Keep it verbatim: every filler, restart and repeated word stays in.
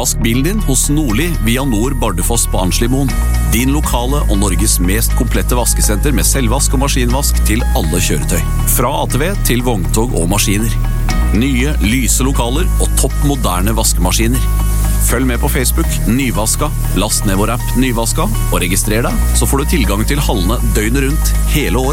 Vask bilen din hos Nordli via Nord Bardufoss på Arnslimoen. Din lokale og Norges mest komplette vaskesenter med selvvask og maskinvask til alle kjøretøy. Fra A T V til vogntog og maskiner. Nye, lyse lokaler og topp moderne vaskemaskiner. Følg med på Facebook, Nyvaska, last ned vår app Nyvaska og registrer deg, så får du tilgang til hallene døgnet rundt hele året.